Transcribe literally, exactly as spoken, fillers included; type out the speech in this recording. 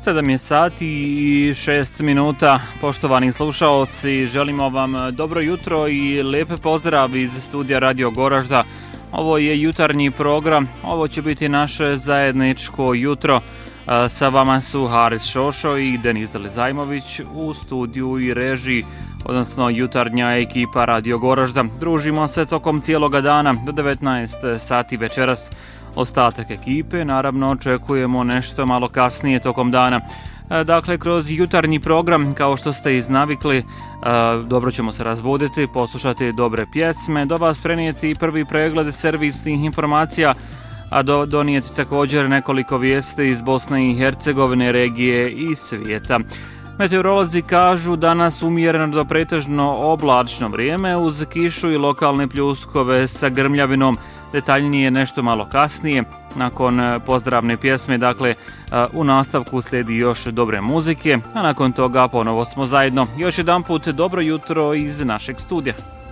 sedam je sati i šest minuta. Poštovani slušaoci, želimo vam dobro jutro i lijepe pozdrav iz studija Radio Goražda. Ovo je jutarnji program, ovo će biti naše zajedničko jutro. Sa vama su Haris Šošo i Denis Delezajmović u studiju i režiji, odnosno jutarnja ekipa Radio Goražda. Družimo se tokom cijeloga dana do devetnaest sati večeras. Ostatak ekipe naravno očekujemo nešto malo kasnije tokom dana. Dakle, kroz jutarnji program, kao što ste iznavikli, dobro ćemo se razbuditi, poslušati dobre pjesme, do vas prenijeti prvi pregled servisnih informacija, a do, donijeti također nekoliko vijesti iz Bosne i Hercegovine, regije i svijeta. Meteorolozi kažu danas umjereno do pretežno oblačno vrijeme uz kišu i lokalne pljuskove sa grmljavinom. Detaljnije nešto malo kasnije, nakon pozdravne pjesme, dakle u nastavku slijedi još dobre muzike, a nakon toga ponovo smo zajedno. Još jedan put dobro jutro iz našeg studija.